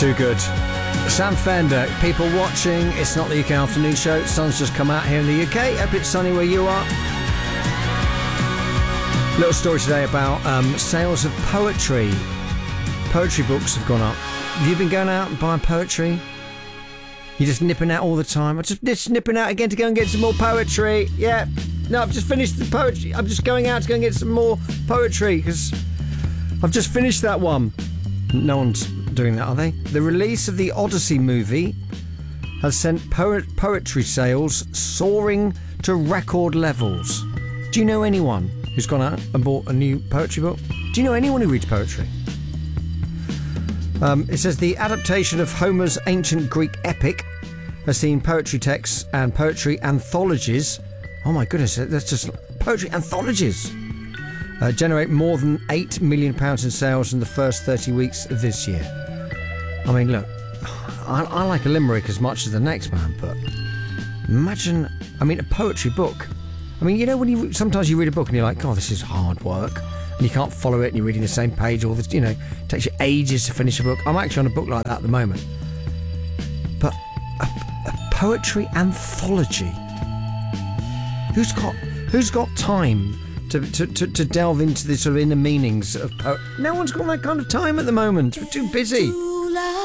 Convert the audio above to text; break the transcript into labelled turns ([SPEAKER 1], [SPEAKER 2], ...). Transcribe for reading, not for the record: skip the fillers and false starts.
[SPEAKER 1] Too good. Sam Fender, people watching. It's not the UK afternoon show. Sun's just come out here in the UK. Hope it's sunny where you are. Little story today about sales of poetry. Poetry books have gone up. Have you been going out and buying poetry? You're just nipping out all the time. I'm just nipping out again to go and get some more poetry. Yeah. No, I've just finished the poetry. I'm just going out to go and get some more poetry because I've just finished that one. No one's doing that, are they? The release of the Odyssey movie has sent poetry sales soaring to record levels. Do you know anyone who's gone out and bought a new poetry book? Do you know anyone who reads poetry? It says the adaptation of Homer's ancient Greek epic has seen poetry texts and poetry anthologies. Oh my goodness, that's just poetry anthologies. Generate more than £8 million in sales in the first 30 weeks of this year. I mean, look, I like a limerick as much as the next man, but imagine, a poetry book. I mean, you know, when sometimes you read a book and you're like, oh, this is hard work, and you can't follow it, and you're reading the same page all this, it takes you ages to finish a book. I'm actually on a book like that at the moment. But a poetry anthology. Who's got time to delve into the sort of inner meanings of poetry? No one's got that kind of time at the moment. We're too busy.